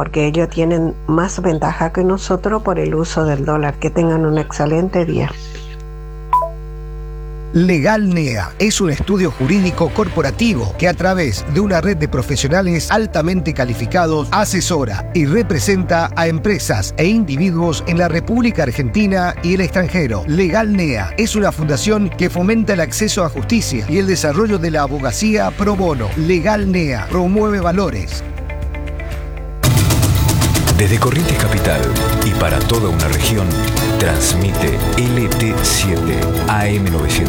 porque ellos tienen más ventaja que nosotros por el uso del dólar. Que tengan un excelente día. Legal NEA es un estudio jurídico corporativo que a través de una red de profesionales altamente calificados asesora y representa a empresas e individuos en la República Argentina y el extranjero. Legal NEA es una fundación que fomenta el acceso a justicia y el desarrollo de la abogacía pro bono. Legal NEA promueve valores. Desde Corrientes Capital y para toda una región, transmite LT7 AM900.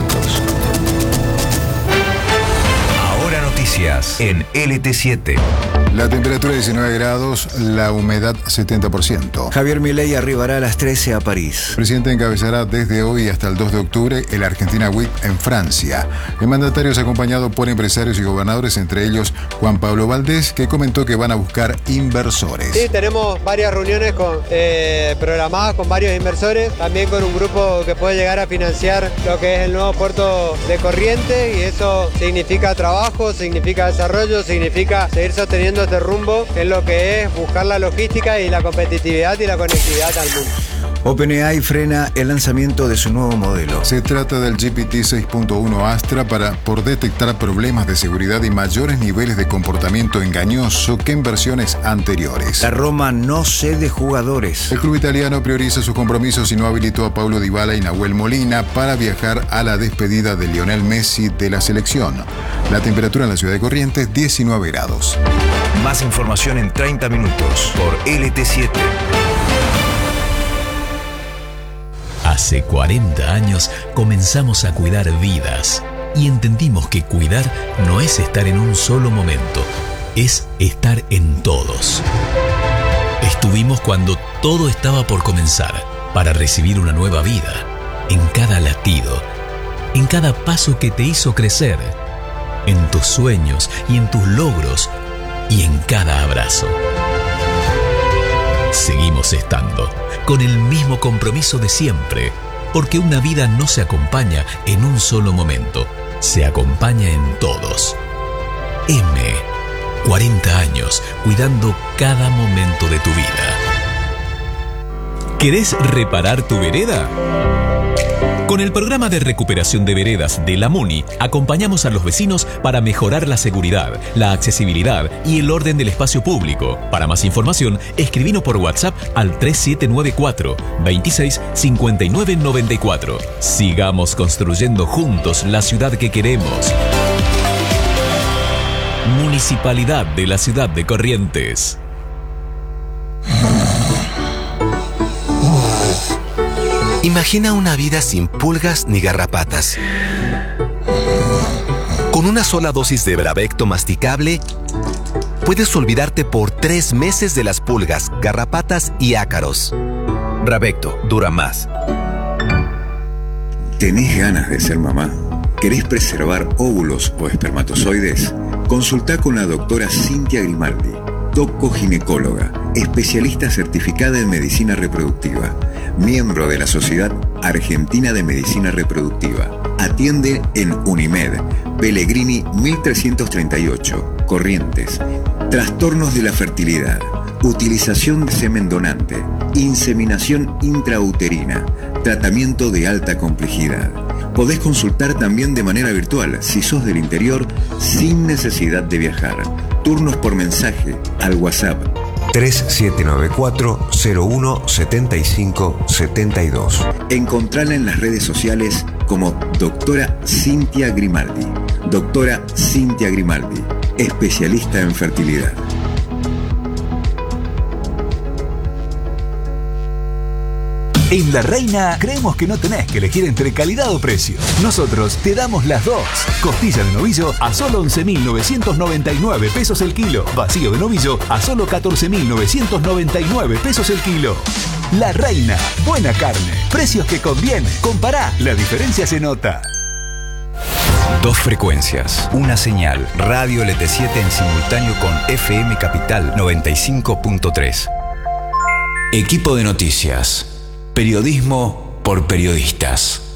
Ahora noticias en LT7. La temperatura 19 grados, la humedad 70%. Javier Milei arribará a las 13 a París. El presidente encabezará desde hoy hasta el 2 de octubre el Argentina Week en Francia. El mandatario es acompañado por empresarios y gobernadores, entre ellos Juan Pablo Valdés, que comentó que van a buscar inversores. Sí, tenemos varias reuniones programadas con varios inversores, también con un grupo que puede llegar a financiar lo que es el nuevo puerto de Corrientes, y eso significa trabajo, significa desarrollo, significa seguir sosteniendo este rumbo en lo que es buscar la logística y la competitividad y la conectividad al mundo. OpenAI frena el lanzamiento de su nuevo modelo. Se trata del GPT 6.1 Astra por detectar problemas de seguridad y mayores niveles de comportamiento engañoso que en versiones anteriores. La Roma no cede jugadores. El club italiano prioriza sus compromisos y no habilitó a Paulo Dybala y Nahuel Molina para viajar a la despedida de Lionel Messi de la selección. La temperatura en la ciudad de Corrientes, 19 grados. Más información en 30 minutos por LT7. Hace 40 años comenzamos a cuidar vidas y entendimos que cuidar no es estar en un solo momento, es estar en todos. Estuvimos cuando todo estaba por comenzar para recibir una nueva vida, en cada latido, en cada paso que te hizo crecer, en tus sueños y en tus logros y en cada abrazo. Seguimos estando con el mismo compromiso de siempre, porque una vida no se acompaña en un solo momento, se acompaña en todos. 40 años cuidando cada momento de tu vida. ¿Querés reparar tu vereda? Con el programa de recuperación de veredas de la MUNI, acompañamos a los vecinos para mejorar la seguridad, la accesibilidad y el orden del espacio público. Para más información, escribinos por WhatsApp al 3794 26 59 94. Sigamos construyendo juntos la ciudad que queremos. Municipalidad de la Ciudad de Corrientes. Imagina una vida sin pulgas ni garrapatas. Con una sola dosis de Bravecto masticable, puedes olvidarte por 3 meses de las pulgas, garrapatas y ácaros. Bravecto dura más. ¿Tenés ganas de ser mamá? ¿Querés preservar óvulos o espermatozoides? Consultá con la doctora Cintia Grimaldi, doco-ginecóloga, especialista certificada en medicina reproductiva, miembro de la Sociedad Argentina de Medicina Reproductiva. Atiende en Unimed, Pellegrini 1338, Corrientes. Trastornos de la fertilidad, utilización de semen donante, inseminación intrauterina, tratamiento de alta complejidad. Podés consultar también de manera virtual si sos del interior sin necesidad de viajar. Turnos por mensaje al WhatsApp 3794-017572. Encontrala en las redes sociales como Doctora Cintia Grimaldi. Doctora Cintia Grimaldi, especialista en fertilidad. En La Reina creemos que no tenés que elegir entre calidad o precio. Nosotros te damos las dos. Costilla de novillo a solo 11.999 pesos el kilo. Vacío de novillo a solo 14.999 pesos el kilo. La Reina, buena carne, precios que convienen. Compará, la diferencia se nota. 2 frecuencias, una señal, Radio LT7 en simultáneo con FM Capital 95.3. Equipo de noticias. Periodismo por periodistas.